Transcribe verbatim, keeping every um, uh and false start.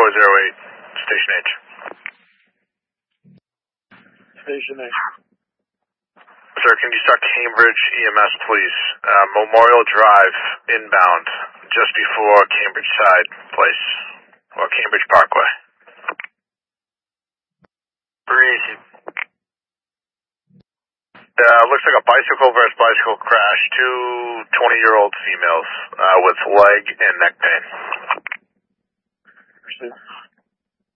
four zero eight, Station H. Station H. Sir, can you start Cambridge E M S, please? Uh, Memorial Drive, inbound, just before Cambridge Side Place, or Cambridge Parkway. Breezy. Uh, looks like a bicycle versus bicycle crash. Two twenty-year-old females uh, with leg and neck pain.